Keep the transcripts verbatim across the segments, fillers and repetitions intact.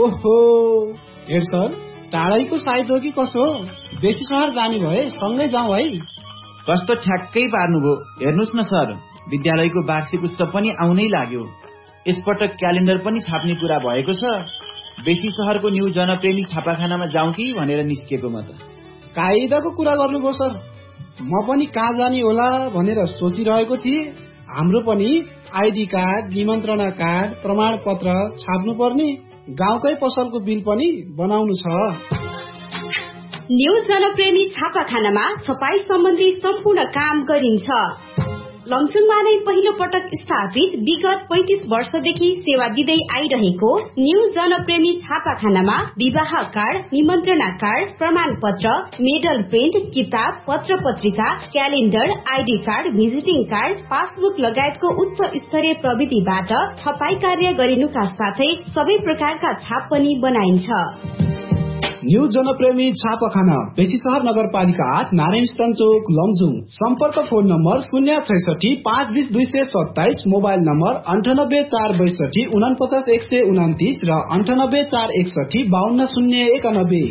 ओहो हेर सर, टाढैको साइत हो कि कसो? बेसी सहर जाने भए सँगै जाउँ है। कस्तो ठ्याक्कै पार्नुभयो। हेर्नुहोस् न सर, विद्यालयको वार्षिक उत्सव पनि आउनै लाग्यो। यसपटक क्यालेन्डर पनि छाप्ने कुरा भएको छ। बेसी सहरको न्यू जनप्रेमी छापाखानामा जाउँ कि भनेर निस्केको म त। कायदाको कुरा गर्नुभयो सर। म पनि कहाँ जाने होला भनेर सोचिरहेको थिएँ। हाम्रो पनि आइडी कार्ड, निमन्त्रणा कार्ड, प्रमाण पत्र छाप्नु पर्ने, गाउँकै पसलको बिल पनि बनाउनु छ। न्यू जनप्रेमी छापाखानामा छपाई सम्बन्धी सम्पूर्ण काम गरिन्छ। लमजुङमा नै पहिलो पटक स्थापित विगत पैंतीस वर्षदेखि सेवा दिँदै आइरहेको न्यू जनप्रेमी छापाखानामा विवाह कार्ड, निमन्त्रणा कार्ड, प्रमाण पत्र, मेडल प्रिन्ट, किताब, पत्र पत्रिका, calendar, ID card, visiting card, passbook लगायतको उच्च स्तरीय प्रविधिबाट छपाई कार्य गरिनुका साथै सबै प्रकारका छाप पनि बनाइन्छ। न्यू जनप्रेमी छापाखाना बेसी सहर नगरपालिका आठ, नारायण स्थान चौक, लमजुङ। सम्पर्क फोन नम्बर शून्य छैसठी पाँच बीस दुई सय सत्ताइस, मोबाइल नम्बर अन्ठानब्बे चार बैसठी उनपचास एक सय उन्तिस र अन्ठानब्बे चार एकसठी बाहन्न शून्य एकानब्बे।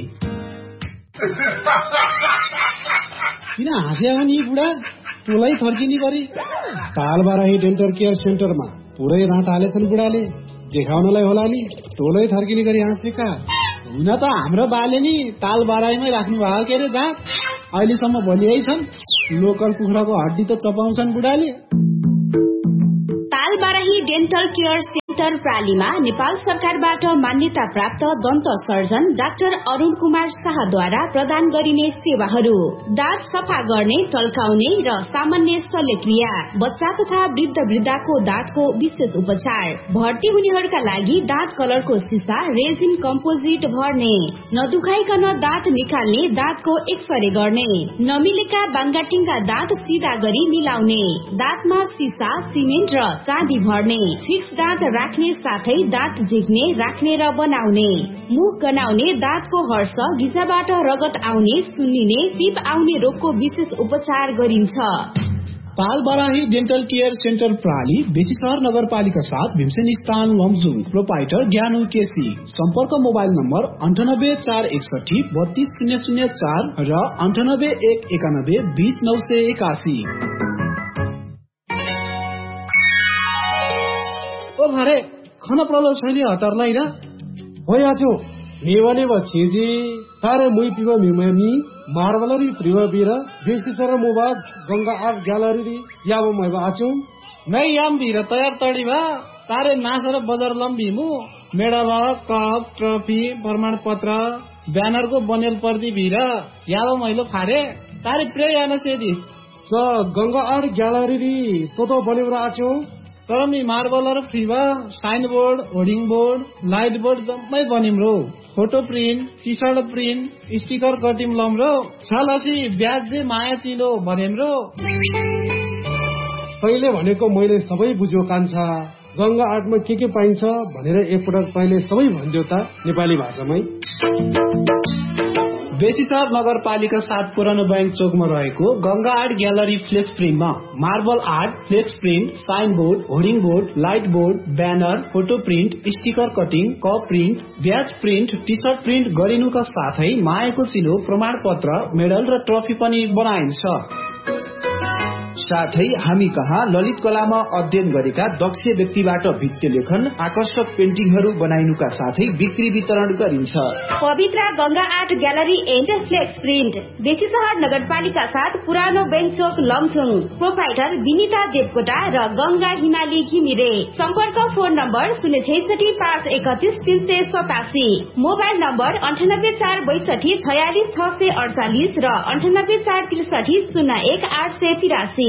किन हाँस्या हो नि बुढा? टोलै थर्किने गरी तालबाराही डेन्टल केयर सेन्टरमा पुरै रात हालेछन् बुढाले। देखाउनलाई होला नि, टोलै थर्किने गरी हाँसेका। हुन त हाम्रो बाले नि ताल बाराईमै राख्नु भएको के अरे दाँत। अहिलेसम्म भनिएै छन्। लोकल कुखुराको हड्डी त चपाउँछन् बुढाले। तालबाराही डेन्टल केयर सेन्टर प्रालीमा नेपाल सरकारबाट मान्यता प्राप्त दन्त सर्जन डाक्टर अरुण कुमार शाहद्वारा प्रदान गरिने सेवाहरू: दाँत सफा गर्ने, टल्काउने र सामान्य शल्यक्रिया, बच्चा तथा वृद्ध वृद्धाको दाँतको विशेष उपचार, भर्ती हुनेहरूका लागि दाँत कलरको सिसा रेजिन कम्पोजिट भर्ने, नदुखाइकन दाँत निकाल्ने, दाँतको एक्सरे गर्ने, नमिलेका बाङ्गाटिङ्गा दाँत सिधा गरी मिलाउने, दाँतमा सिसा, सिमेन्ट र चाँदी भर्ने, फिक्स दाँत राख्ने साथै दाँत झिक्ने, राख्ने र बनाउने, मुख गनाउने, दाँतको हर्ष, गिजाबाट रगत आउने, सुन्निने, पिप आउने रोगको विशेष उपचार गरिन्छ। तालबाराही डेन्टल केयर सेन्टर प्राली बेसी सहर नगरपालिका साथ, भीमसेन स्थान, लमजुङ। प्रोपाइटर ज्ञानु केसी। सम्पर्क मोबाइल नम्बर अन्ठानब्बे चार एकसठी बत्तीस शून्य शून्य चार र अन्ठानब्बे एक एकानब्बे बीस नौ सय एकासी। ओ भरे खन प्रलो छैली हतारलाई र होया छु मेवने व छेजी तारे मुई पिवा मिमनी मार्बलरी प्रिवा बिरा बेसी सर मोबाग गंगा आर्ट ग्यालरी याव मैबा आछु मै याम बिरा तयार तडी भा तारे नासर बजार लम्बी मु मेडल कप ट्रफी प्रमाण पत्र ब्यानर को बनेल पर्दी बिरा याव मैलो फारे तारे प्रे याना सेदी स गंगा आर्ट ग्यालरी तो तो बनेबरा आछु तर me मार्बलर फ्रीवा sign board, hoarding board, light board जम्मै बनिम रो। Photo print, T short print, sticker कटिम lump रो। छलसी ब्याज दे माया चिलो भनेम रो। पहिले भनेको मैले सबै बुझ्यो कान्छा। गंगा आर्टमा के के पाइन्छ भनेर एकपटक पहिले सबै भन्दियो त नेपाली भाषामै। बेसी सहर नगरपालिका सात पुरानो बैंक चोकमा रहेको Ganga art gallery flex प्रिन्टमा marble art, flex print, sign board, hoarding board, light board, banner, photo print, sticker cutting, cup print, ब्याज प्रिन्ट, टी सर्ट प्रिन्ट गरिनुका साथै मायाको चिलो, प्रमाण पत्र, मेडल र ट्रफी पनि बनाइन्छ। साथै हामी कहाँ ललित कलामा अध्ययन गरेका दक्ष व्यक्तिबाट भित्ति लेखन, आकर्षक पेन्टिङहरू बनाइनुका साथै बिक्री वितरण गरिन्छ। पवित्र Ganga art gallery and flex print बेसी सहर नगरपालिका साथ पुरानो बैंक चोक, लमजुङ। प्रोपाइटर विनिता देवकोटा र गंगा हिमाली घिमिरे। सम्पर्क फोन नम्बर शून्य छैसठी पाँच एकतिस तीन सय सतासी, मोबाइल नम्बर अन्ठानब्बे चार बैसठी छयालिस छ सय अडचालिस र अन्ठानब्बे चार त्रिसठी शून्य एक आठ सय तिरासी।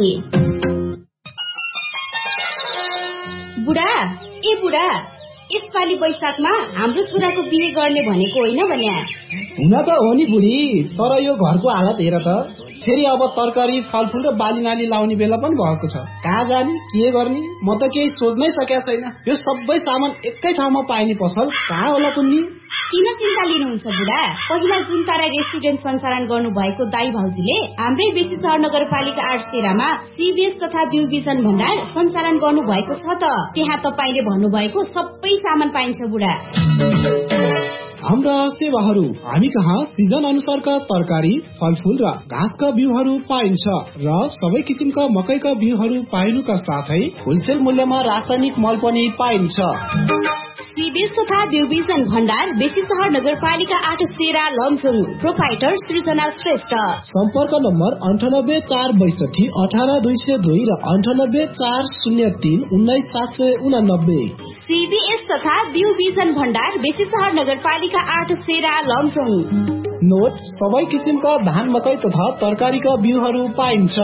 बुढा ए बुढा यसपालि वैशाखमा हाम्रो छोराको बिहे गर्ने भनेको होइन भन्या। हुन त हो नि बुढी, तर यो घरको हालत हेर त। फेरि अब तरकारी, फलफुल र बाली नाली लाउने बेला पनि भएको छ। कहाँ जाने, के गर्ने, म त केही सोच्नै सकेको छैन। यो सबै सामान एकै ठाउँमा पाइने पसल कहाँ होला कुन्नी? किन चिन्ता लिनुहुन्छ बुढा? पहिला जुन तारा रेस्टुरेन्ट सञ्चालन गर्नु भएको दाई भाउजूले हाम्रै बेसी सहर नगरपालिका आठ तेह्रमा सीबीएस तथा बिउ बिजन भण्डार सञ्चालन गर्नु भएको छ त। त्यहाँ तपाईले भन्नुभएको सबै सामान पाइन्छ बुढा। हाम्रा सेवाहरू हामी कहाँ सिजन अनुसारका तरकारी, फलफूल र घाँसका बिउहरू पाइन्छ र सबै किसिमका मकैका बिउहरू पाइनुका साथै होलसेल मूल्यमा रासायनिक मल पनि पाइन्छ। सीबीएस तथा बिउबिजन भण्डार बेसी सहर नगरपालिका आठ सेरा लमजुङ। प्रोपाइटर सृजना श्रेष्ठ। सम्पर्क नम्बर अन्ठानब्बे चार बैसठी अठार दुई सय दुई र अन्ठानब्बे चार शून्य तीन उन्नाइस सात सय उनानब्बे। सीबीएस तथा बिउबिजन भण्डार बेसी सहर नगरपालिका आठ सेरा लमजुङ। नोट सबै किसिमका धान मकै तथा तरकारीका बिउहरू पाइन्छ।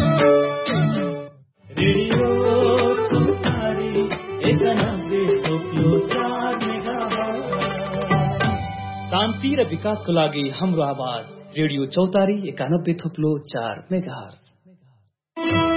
शान्ति र विकासको लागि हाम्रो आवाज रेडियो चौतारी एकानब्बे थोप्लो चार मेगाहर्ज।